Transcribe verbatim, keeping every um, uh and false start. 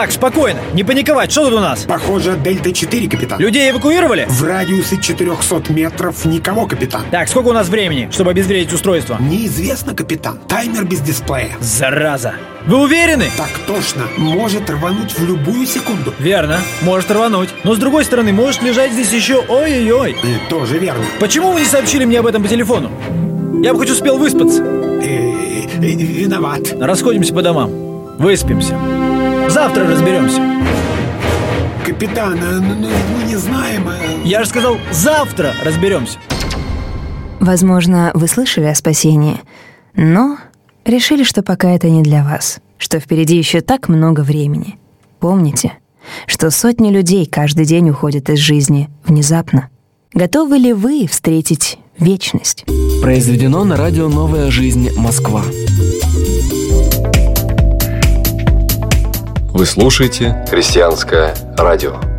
Так, спокойно, не паниковать, что тут у нас? Похоже, Дельта четыре, капитан. Людей эвакуировали? В радиусе четырехсот метров никого, капитан. Так, сколько у нас времени, чтобы обезвредить устройство? Неизвестно, капитан. Таймер без дисплея. Зараза. Вы уверены? Так точно. Может рвануть в любую секунду. Верно, может рвануть. Но с другой стороны, может лежать здесь еще ой-ой-ой. Э, тоже верно. Почему вы не сообщили мне об этом по телефону? Я бы хоть успел выспаться. Э, э, виноват. Расходимся по домам. Выспимся. Завтра разберемся. Капитан, ну мы не знаем. Я же сказал, завтра разберемся. Возможно, вы слышали о спасении, но решили, что пока это не для вас, что впереди еще так много времени. Помните, что сотни людей каждый день уходят из жизни внезапно. Готовы ли вы встретить вечность? Произведено на радио «Новая жизнь. Москва». Вы слушаете «Христианское радио».